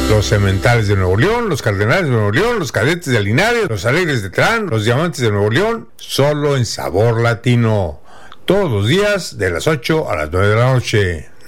Los Cementales de Nuevo León, los Cardenales de Nuevo León, los Cadetes de Linares, los Alegres de Terán, los Diamantes de Nuevo León, solo en Sabor Latino. Todos los días de las 8 a las 9 de la noche.